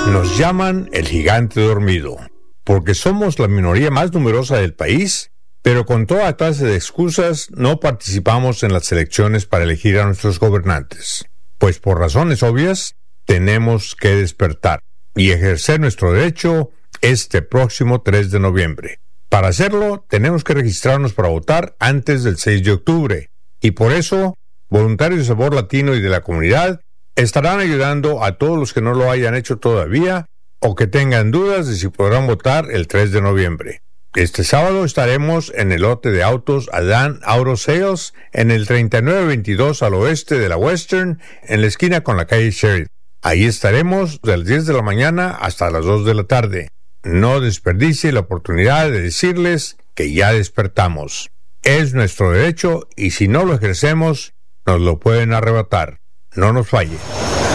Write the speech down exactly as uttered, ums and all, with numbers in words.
Nos llaman el gigante dormido, porque somos la minoría más numerosa del país, pero con toda clase de excusas no participamos en las elecciones para elegir a nuestros gobernantes. Pues por razones obvias, tenemos que despertar y ejercer nuestro derecho este próximo tres de noviembre. Para hacerlo, tenemos que registrarnos para votar antes del seis de octubre, y por eso, voluntarios de Sabor Latino y de la comunidad estarán ayudando a todos los que no lo hayan hecho todavía o que tengan dudas de si podrán votar el tres de noviembre. Este sábado estaremos en el lote de autos Adán Auto Sales en el treinta y nueve veintidós al oeste de la Western, en la esquina con la calle Sheridan. Ahí estaremos de las diez de la mañana hasta las dos de la tarde. No desperdicie la oportunidad de decirles que ya despertamos. Es nuestro derecho y si no lo ejercemos, nos lo pueden arrebatar. No nos falle.